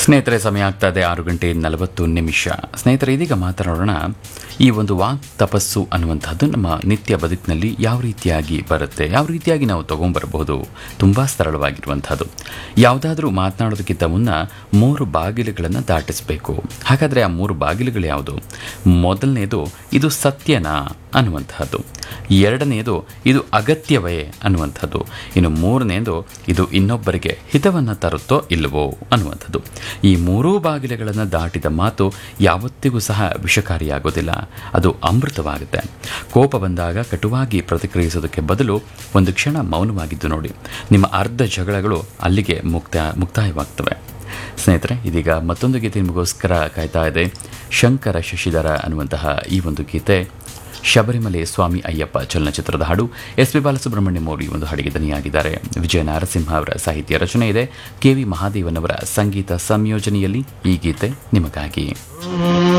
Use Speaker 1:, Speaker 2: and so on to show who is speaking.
Speaker 1: ಸ್ನೇಹಿತರೆ, ಸಮಯ ಆಗ್ತಾ ಇದೆ 6:40. ಸ್ನೇಹಿತರೆ, ಇದೀಗ ಮಾತನಾಡೋಣ. ಈ ಒಂದು ವಾಕ್ ತಪಸ್ಸು ಅನ್ನುವಂಥದ್ದು ನಮ್ಮ ನಿತ್ಯ ಬದುಕಿನಲ್ಲಿ ಯಾವ ರೀತಿಯಾಗಿ ಬರುತ್ತೆ, ಯಾವ ರೀತಿಯಾಗಿ ನಾವು ತಗೊಂಡ್ಬರಬಹುದು. ತುಂಬ ಸರಳವಾಗಿರುವಂಥದ್ದು. ಯಾವುದಾದ್ರೂ ಮಾತನಾಡೋದಕ್ಕಿಂತ ಮುನ್ನ 3 ಬಾಗಿಲುಗಳನ್ನು ದಾಟಿಸಬೇಕು. ಹಾಗಾದರೆ ಆ 3 ಬಾಗಿಲುಗಳು ಯಾವುದು? ಮೊದಲನೇದು, ಇದು ಸತ್ಯನಾ ಅನ್ನುವಂಥದ್ದು. ಎರಡನೆಯದು, ಇದು ಅಗತ್ಯವೇ ಅನ್ನುವಂಥದ್ದು. ಇನ್ನು ಮೂರನೇದು, ಇದು ಇನ್ನೊಬ್ಬರಿಗೆ ಹಿತವನ್ನು ತರುತ್ತೋ ಇಲ್ಲವೋ ಅನ್ನುವಂಥದ್ದು. ಈ 3 ಬಾಗಿಲುಗಳನ್ನು ದಾಟಿದ ಮಾತು ಯಾವತ್ತಿಗೂ ಸಹ ವಿಷಕಾರಿಯಾಗೋದಿಲ್ಲ, ಅದು ಅಮೃತವಾಗುತ್ತೆ. ಕೋಪ ಬಂದಾಗ ಕಟುವಾಗಿ ಪ್ರತಿಕ್ರಿಯಿಸೋದಕ್ಕೆ ಬದಲು ಒಂದು ಕ್ಷಣ ಮೌನವಾಗಿದ್ದು ನೋಡಿ, ನಿಮ್ಮ ಅರ್ಧ ಜಗಳಗಳು ಅಲ್ಲಿಗೆ ಮುಕ್ತಾಯವಾಗ್ತವೆ. ಸ್ನೇಹಿತರೆ, ಇದೀಗ ಮತ್ತೊಂದು ಗೀತೆ ನಿಮಗೋಸ್ಕರ ಕಾಯ್ತಾ ಇದೆ. ಶಂಕರ ಶಶಿಧರ ಅನ್ನುವಂತಹ ಈ ಒಂದು ಗೀತೆ ಶಬರಿಮಲೆ ಸ್ವಾಮಿ ಅಯ್ಯಪ್ಪ ಚಲನಚಿತ್ರದ ಹಾಡು. ಎಸ್.ಪಿ. ಬಾಲಸುಬ್ರಹ್ಮಣ್ಯಂ ಅವರು ಈ ಒಂದು ಹಾಡಿಗೆ ದನಿಯಾಗಿದ್ದಾರೆ. ವಿಜಯ ನಾರಸಿಂಹ ಅವರ ಸಾಹಿತ್ಯ ರಚನೆ ಇದೆ. ಕೆ.ವಿ. ಮಹಾದೇವನ್ ಅವರ ಸಂಗೀತ ಸಂಯೋಜನೆಯಲ್ಲಿ ಈ ಗೀತೆ ನಿಮಗಾಗಿ.